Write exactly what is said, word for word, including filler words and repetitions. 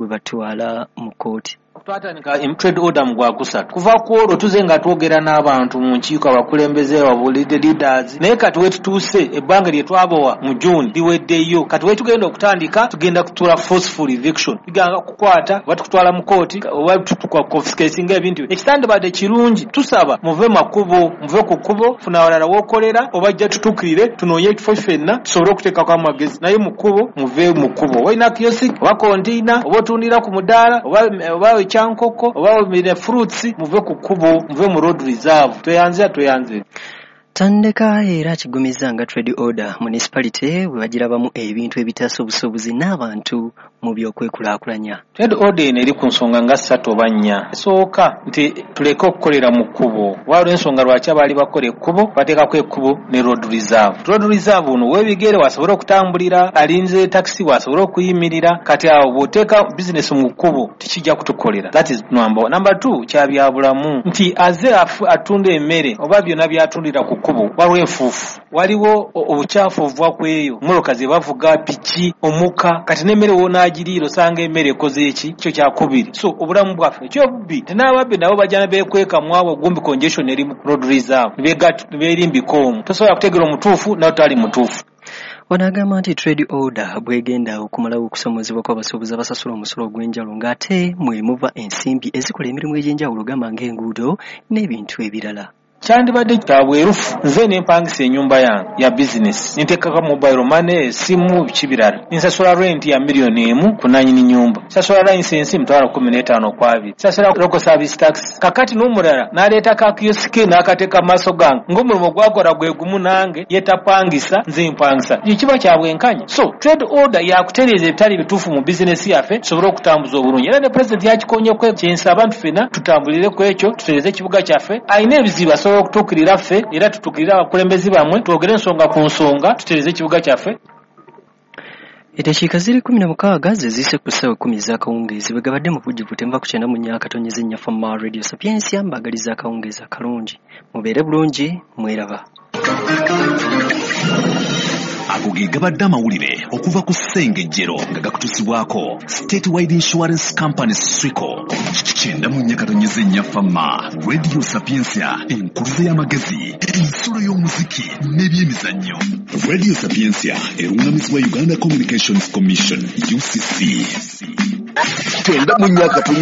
batwala mu kooti. Twatandika trade order mugwa kusatu kuva ku olwo tuze nga twogera n'abantu mu nkiiko abakulembeze abulidde leaders naye kati wetutuuse ebbanga lye twabowa mu June liweddeyo kati wetugenda okutandika tugenda kutula forceful eviction tugenda kukwata batukutwala mu kooti oba tutukwa confiscating ebintu ekitandibadde kirungi tusaba muve makubo muve ku kubo funa walala wokolera obajja tutukirire tunoye ekifo ffenna tusobole okuteekako amagezi naye mu kubo muve mu kubo walina kiosk oba kontiina oba otundira ku mudaala oba chankoko oba mire fruits muve ku kubo muve mu road reserve toyanze toyanze. Tandeka era kigumiza nga trade order municipality bwe bagirabamu ebintu ebitaasa obusobozi n'abantu mu byokwekulaakulanya. Trade order eno eri ku nsonga nga ssatu oba nnya. Esooka nti tuleke okukolera mu kkubo waliwo ensonga lwaki abaali bakola ekkubo bateekako ekkubo ne road reserve. Road reserve ono weebigere wasobole okutambulira alinze taxi wasobole okuyimirira kati awo bw'oteeka business mu kkubo tikijja kutukolera. That is number one. Number two kyabyabulamu nti aze atunda emmere oba byonna byatundira ku kubo waliwo enfuufu waliwo obukyafu obuva ku eyo moloka ze bavuga piki omuka kati n'emmere wonaagiriira osanga emmere ekoze eki kyo kyakubiri. So obulamu bwaffe ekyobubbi tenaababbi nabo bajja beekweka mwawo gumbi congestion eri mu road reserve beerimbika omu tosobola kutegeera omutuufu nawe tali mutuufu. Wanagamba nti trade order bwegenda okumalawo okusomozebwa kw'abasuubuzi abasasula omusolo ogw'enjawulo ng'ate mwe muva ensimbi ezikola emirimu egy'enjawulo gamba ng'enguudo n'ebintu ebirala. Kyandibadde kyabwerufu nze nempangisa ennyumba yange ya business ninteekako mobile money simu kibirala nsasula rent ya milioni emu ku nannyini nyumba sasula license mutwalo kumi n'etaano ku abiri sasula local service tax kakati n'omulala n'aleeta ka kioski n'akateeka maaso gange ng'omulimu gwakola gwe gumu nange yetapangisa nze mpangisa kiba kyabwenkanya. So trade order yakutereeza ebitali bituufu mu business yaffe tusobole okutambuza obulungi era ne president yakikonyeku kyensaba abantu ffenna tutambulire ku ekyo tutereeze ekibuga kyaffe ayina ebizibu asobola okutuukirira ffe era tutuukirira abakulembezi bamwe twogere ensonga ku nsonga tutereeze ekibuga kyaffe. Edakiika ziri kumi na mukaaga ze ziise ku ssaawa ekkumi ez'akawungeezi bwe gabadde mu bujjuvu tenva ku kyenda mu nnya akatonyeza ennyaffa mu Radio Sapiensia mbagaliza akawungeezi akalungi mubeere bulungi mweraba. Ago ge gabadde amawulire okuva ku ssengejjero nga gakutusibwako Statewide Insurance Company Swico kyenda mu nnya katonyeza ennyaffa ma Radio Sapiensia enkuluze y'amagezi ensulo y'omuziki n'ebyemizannyo. Radio Sapiensia erungamizibwa Uganda Communications Commission U C C. Kyenda mu nnya